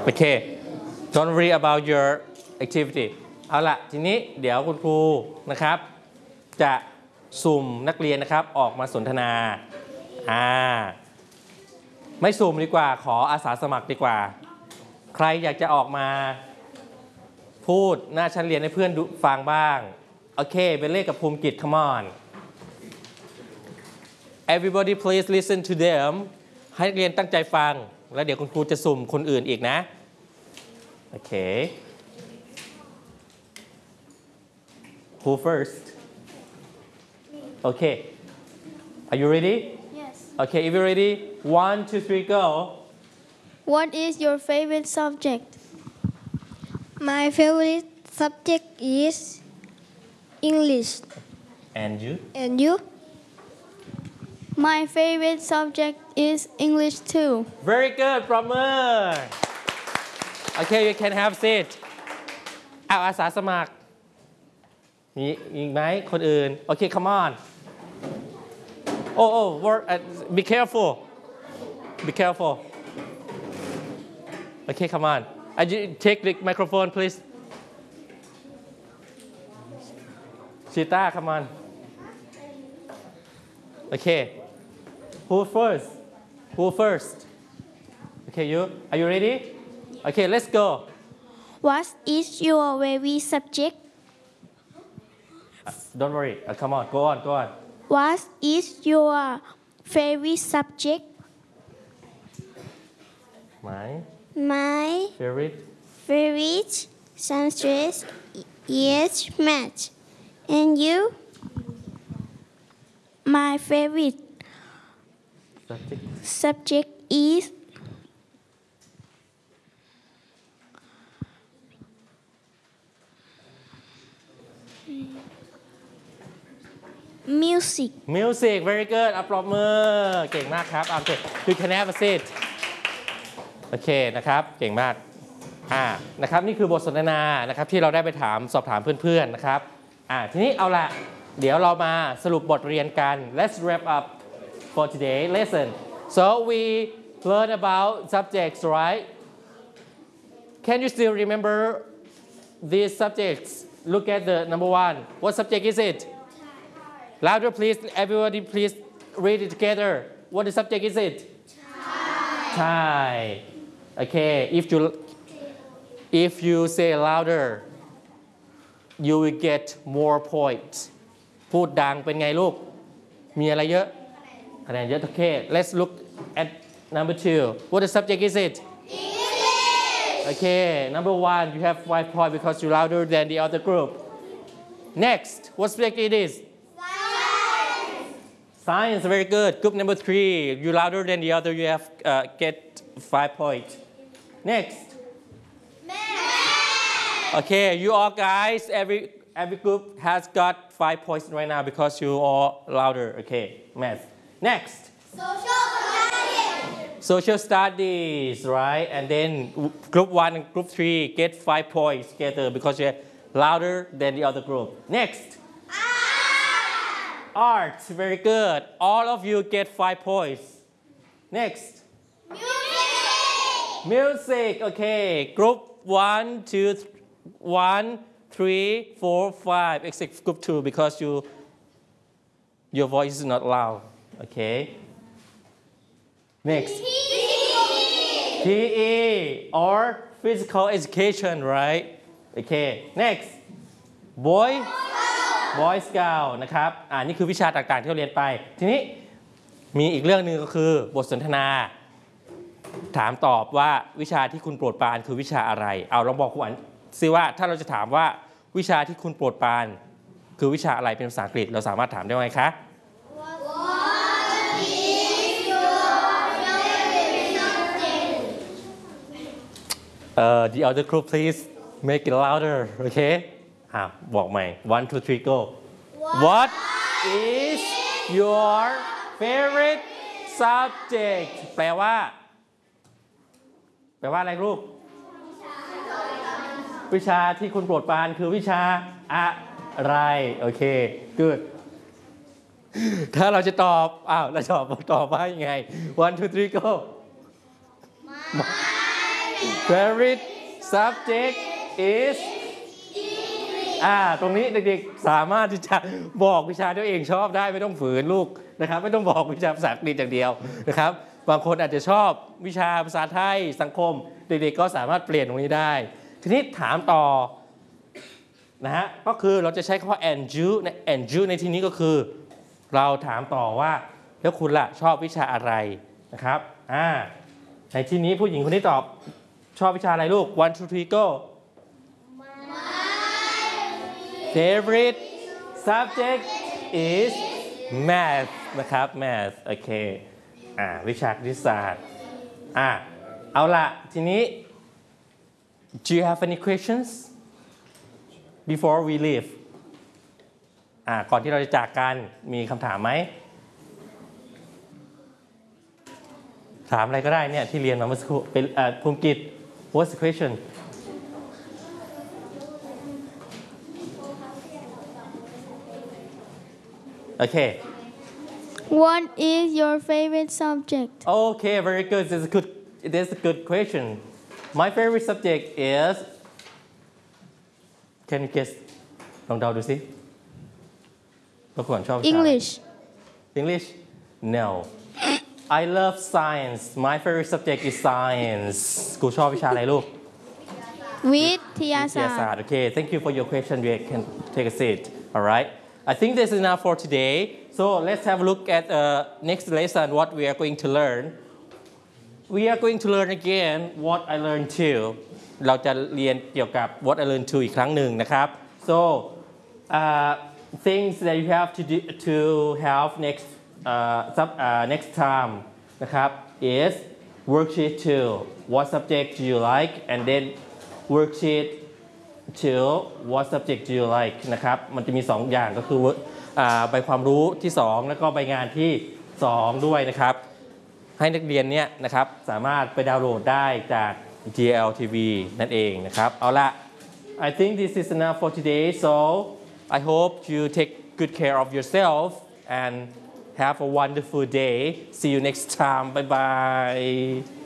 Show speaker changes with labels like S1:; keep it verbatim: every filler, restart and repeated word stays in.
S1: โอเค don't worry about your activity เอาละทีนี้เดี๋ยวคุณครูนะครับจะสุ่มนักเรียนนะครับออกมาสนทนาอ่าไม่สุ่มดีกว่าขออาสาสมัครดีกว่าใครอยากจะออกมาพูดหน้าชั้นเรียนให้เพื่อนฟังบ้างโอเคเบลเล่กับภูมิกิจ come on everybody please listen to them ให้นักเรียนตั้งใจฟังแล้วเดี๋ยวคุณครูจะสุ่มคนอื่นอีกนะโอเค who first okay are you ready
S2: yes
S1: okay if you're ready one two three go
S2: what is your favorite subject
S3: My favorite subject is English.
S1: and you
S3: And you?
S2: my favorite subject is English too
S1: very good ปรบมือ okay you can have seat เอาอาสาสมัครมีอีกไหมคนอื่นโอเค come on oh oh work uh, be careful be careful okay come on uh, you take the microphone please Cheetah come on okay who first who first okay you are you ready okay let's go
S3: What is your favorite subject?
S1: uh, don't worry uh, come on go on go on
S3: What is your favorite subject?
S1: my
S3: My
S1: favorite
S3: favorite subject is math. And you? My favorite
S1: subject
S3: subject is music.
S1: music very good อ่ะปรบมือเก่งมากครับโอเค you can have a seat โอเคนะครับเก่งมากอ่านะครับนี่คือบทสนทนานะครับที่เราได้ไปถามสอบถามเพื่อนๆนะครับอ่าทีนี้เอาละเดี๋ยวเรามาสรุปบทเรียนกัน let's wrap up for today lesson so we learn about subjects right can you still remember these subjects look at the number one what subject is it louder please everybody please read it together what the subject is it Thai okay if you if you say louder you will get more points พูดดังเป็นไงลูกมีอะไรเยอะคะแนนเยอะโอเค let's look at number two what the subject is it English okay number one you have five points because you're louder than the other group next what subject it is Science, very good. Group number three, you louder than the other, you have uh, get five points. Next. Math. Okay, you all guys, every every group has got five points right now because you all louder. Okay, math. Next.
S2: social studies
S1: Social studies, right? And then group one and group three get five points together because you're louder than the other group. Next. Art, very good. All of you get five points. Next.
S2: music
S1: Music, okay. Group one, two, th- one, three, four, five. Except group two because you, your voice is not loud. Okay. Next. P E or physical education, right? Okay. Next. Boy. Boy Scout นะครับอ่านี่คือวิชาต่างๆที่เราเรียนไป ทีนี้มีอีกเรื่องหนึ่งก็คือบทสนทนา ถามตอบว่าวิชาที่คุณโปรดปรานคือวิชาอะไร เอาลองบอกคุณอันซิว่าถ้าเราจะถามว่าวิชาที่คุณโปรดปรานคือวิชาอะไรเป็นภาษาอังกฤษเราสามารถถามได้ไหมคะ
S2: What is your favorite subject
S1: uh, the other group please make it louder okay อ่าบอกใหม่ one two three go What is your favorite subject แปลว่าแปลว่าอะไรลูกวิชาที่คุณโปรดปรานคือวิชาอะไรโอเค good ถ้าเราจะตอบอ้าวเราตอบตอบว่ายังไง one two three go
S2: My
S1: favorite subject is อ่าตรงนี้เด็กๆสามารถที่จะบอกวิชาที่ตัวเองชอบได้ไม่ต้องฝืนลูกนะครับไม่ต้องบอกวิชาภาษาอังกฤษอย่างเดียวนะครับบางคนอาจจะชอบวิชาภาษาไทยสังคมเด็กๆก็สามารถเปลี่ยนตรงนี้ได้ทีนี้ถามต่อนะฮะก็คือเราจะใช้คำว่า and you ใน and you ในที่นี้ก็คือเราถามต่อว่าแล้วคุณล่ะชอบวิชาอะไรนะครับอ่าในที่นี้ผู้หญิงคนนี้ตอบชอบวิชาอะไรลูก one two three go favorite subject is math นะครับ math โอเคอ่าวิชาคณิตศาสตร์อ่าเอาละทีนี้ do you have any questions before we leave อ่าก่อนที่เราจะจากกันมีคำถามไหมถามอะไรก็ได้เนี่ยที่เรียนมาเมื่อสักครู่เป็นอ่าภูมิกิจ what's the question okay
S2: What is your favorite subject?
S1: okay very good that's a good that's a good question my favorite subject is can you guess ลองเดาดูสิเมื่อก่อนชอบวิชา
S2: English.
S1: English no I love science my favorite subject is science กูชอบวิชาอะไรลูก
S2: วิทยา
S1: วิทยา
S2: ศา
S1: ศา
S2: ส
S1: ส
S2: ต
S1: ต
S2: ร์
S1: ร์ okay thank you for your question we can take a seat all right I think this is enough for today so let's have a look at uh, next lesson what we are going to learn we are going to learn again what I learned too เราจะเรียนเกี่ยวกับ what I learned too อีกครั้งหนึ่งนะครับ so uh, things that you have to do to have next uh, sub, uh, next time นะครับ is worksheet two what subject do you like and then worksheet two what subject do you like นะครับมันจะมีสองอย่างก็คืออ่าใบความรู้ที่สองแล้วก็ใบงานที่สองด้วยนะครับให้นักเรียนเนี่ยนะครับสามารถไปดาวน์โหลดได้จาก จี แอล ที วี นั่นเองนะครับเอาละ I think this is enough for today so I hope you take good care of yourself and have a wonderful day see you next time bye bye